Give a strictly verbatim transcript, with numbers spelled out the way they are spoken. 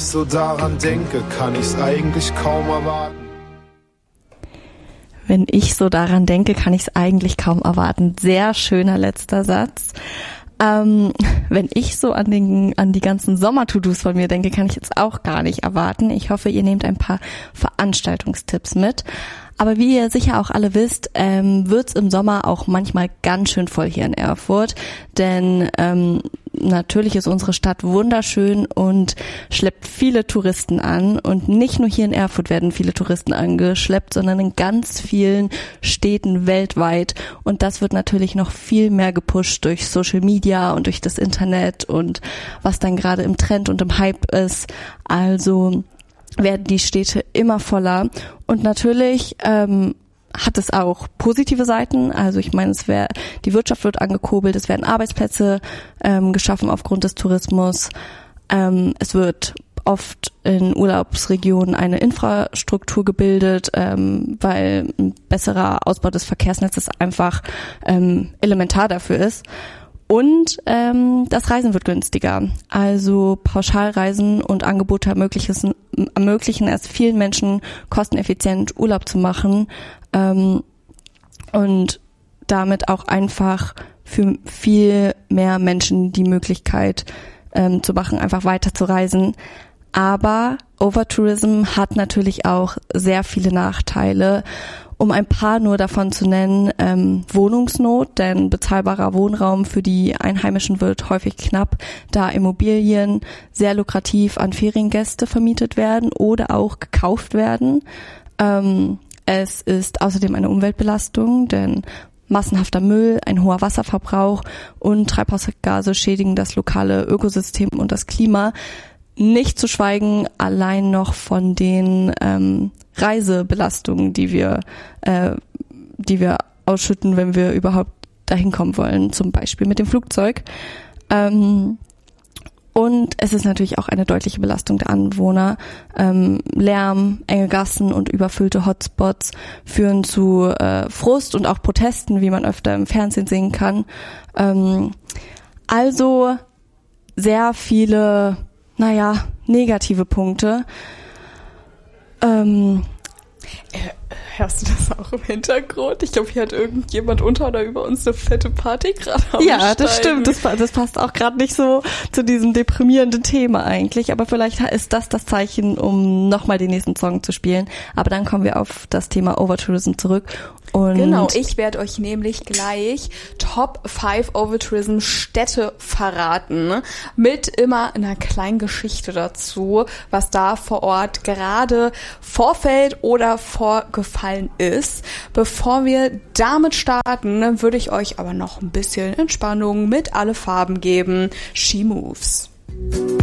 so daran denke, kann ich's eigentlich kaum erwarten. Wenn ich so daran denke, kann ich es eigentlich kaum erwarten. Sehr schöner letzter Satz. Ähm, wenn ich so an den an die ganzen Sommer-To-Dos von mir denke, kann ich jetzt auch gar nicht erwarten. Ich hoffe, ihr nehmt ein paar Veranstaltungstipps mit. Aber wie ihr sicher auch alle wisst, ähm, wird's im Sommer auch manchmal ganz schön voll hier in Erfurt. Denn ähm, natürlich ist unsere Stadt wunderschön und schleppt viele Touristen an. Und nicht nur hier in Erfurt werden viele Touristen angeschleppt, sondern in ganz vielen Städten weltweit. Und das wird natürlich noch viel mehr gepusht durch Social Media und durch das Internet und was dann gerade im Trend und im Hype ist. Also werden die Städte immer voller. Und natürlich ähm, hat es auch positive Seiten. Also ich meine, es wär, die Wirtschaft wird angekurbelt, es werden Arbeitsplätze ähm, geschaffen aufgrund des Tourismus. Ähm, es wird oft in Urlaubsregionen eine Infrastruktur gebildet, ähm, weil ein besserer Ausbau des Verkehrsnetzes einfach ähm, elementar dafür ist. Und ähm, das Reisen wird günstiger. Also Pauschalreisen und Angebote ermöglichen, ermöglichen es vielen Menschen, kosteneffizient Urlaub zu machen ähm, und damit auch einfach für viel mehr Menschen die Möglichkeit ähm, zu machen, einfach weiter zu reisen. Aber Overtourism hat natürlich auch sehr viele Nachteile. Um ein paar nur davon zu nennen, ähm, Wohnungsnot, denn bezahlbarer Wohnraum für die Einheimischen wird häufig knapp, da Immobilien sehr lukrativ an Feriengäste vermietet werden oder auch gekauft werden. Ähm, es ist außerdem eine Umweltbelastung, denn massenhafter Müll, ein hoher Wasserverbrauch und Treibhausgase schädigen das lokale Ökosystem und das Klima. Nicht zu schweigen allein noch von den ähm, Reisebelastungen, die wir, äh, die wir ausschütten, wenn wir überhaupt dahin kommen wollen, zum Beispiel mit dem Flugzeug. Ähm, und es ist natürlich auch eine deutliche Belastung der Anwohner. Ähm, Lärm, enge Gassen und überfüllte Hotspots führen zu äh, Frust und auch Protesten, wie man öfter im Fernsehen sehen kann. Ähm, also sehr viele naja, negative Punkte. Ähm, Hörst du das auch im Hintergrund? Ich glaube, hier hat irgendjemand unter oder über uns eine fette Party gerade am Ja, Steigen. Das stimmt. Das, das passt auch gerade nicht so zu diesem deprimierenden Thema eigentlich. Aber vielleicht ist das das Zeichen, um nochmal den nächsten Song zu spielen. Aber dann kommen wir auf das Thema Overtourism zurück. Und genau, ich werde euch nämlich gleich Top fünf Overtourism Städte verraten, mit immer einer kleinen Geschichte dazu, was da vor Ort gerade vorfällt oder vorgefallen ist. Bevor wir damit starten, würde ich euch aber noch ein bisschen Entspannung mit Alle Farben geben. She Moves.